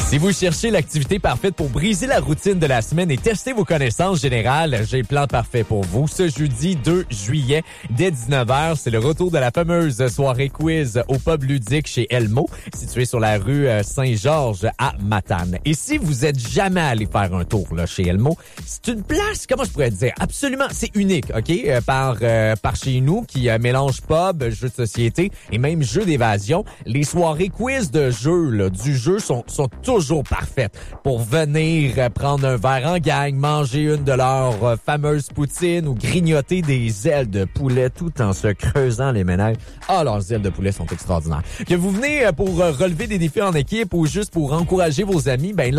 Si vous cherchez l'activité parfaite pour briser la routine de la semaine et tester vos connaissances générales, j'ai le plan parfait pour vous. Ce jeudi 2 juillet, dès 19h, c'est le retour de la fameuse soirée quiz au pub ludique chez Elmo, situé sur la rue Saint-Georges à Matane. Et si vous êtes jamais allé faire un tour là chez Elmo, c'est une place, comment je pourrais dire, absolument, c'est unique, OK, par chez nous, qui mélange pub, jeux de société et même jeux d'évasion. Les soirées quiz de jeux là, du jeu sont toujours parfaite pour venir prendre un verre en gang, manger une de leurs fameuses poutines ou grignoter des ailes de poulet tout en se creusant les méninges. Ah, leurs ailes de poulet sont extraordinaires. Que vous venez pour relever des défis en équipe ou juste pour encourager vos amis, ben